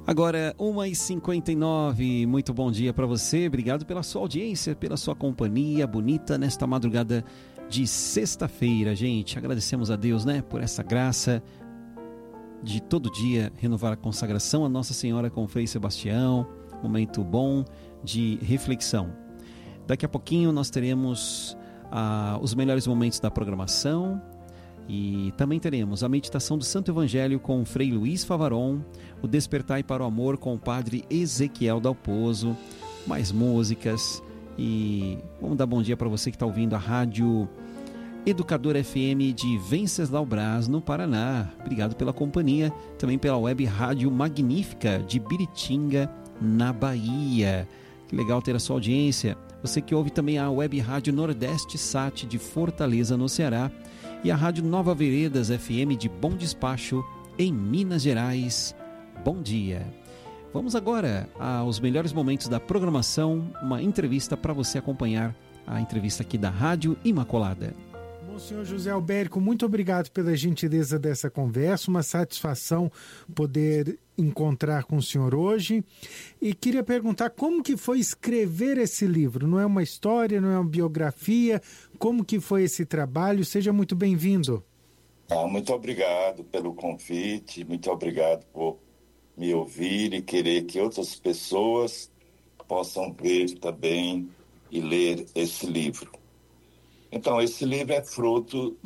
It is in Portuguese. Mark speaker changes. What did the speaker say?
Speaker 1: Agora, 1h59, muito bom dia para você, obrigado pela sua audiência, pela sua companhia bonita nesta madrugada de sexta-feira, gente. Agradecemos a Deus, né, por essa graça de todo dia renovar a consagração a Nossa Senhora com o Frei Sebastião, momento bom de reflexão. Daqui a pouquinho nós teremos os melhores momentos da programação e também teremos a meditação do Santo Evangelho com o Frei Luiz Favaron, o Despertai para o Amor com o Padre Ezequiel Dalpozo, mais músicas e vamos dar bom dia para você que está ouvindo a Rádio Educador FM de Venceslau Braz, no Paraná. Obrigado pela companhia, também pela Web Rádio Magnífica de Biritinga, na Bahia. Que legal ter a sua audiência. Você que ouve também a Web Rádio Nordeste Sat de Fortaleza, no Ceará, e a Rádio Nova Veredas FM de Bom Despacho, em Minas Gerais. Bom dia. Vamos agora aos melhores momentos da programação, uma entrevista para você acompanhar a entrevista aqui da Rádio Imaculada.
Speaker 2: Senhor José Albérico, muito obrigado pela gentileza dessa conversa, uma satisfação poder encontrar com o senhor hoje. E queria perguntar como que foi escrever esse livro? Não é uma história, não é uma biografia? Como que foi esse trabalho? Seja muito bem-vindo.
Speaker 3: Muito obrigado pelo convite, muito obrigado por me ouvir e querer que outras pessoas possam ver também e ler esse livro. Então, esse livro é fruto